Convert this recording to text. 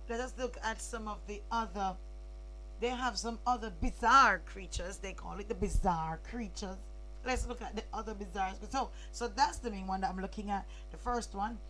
Let us look at some of the other. They have some other bizarre creatures. They call it the bizarre creatures. Let's look at the other bizarre. So that's the main one that I'm looking at. The first one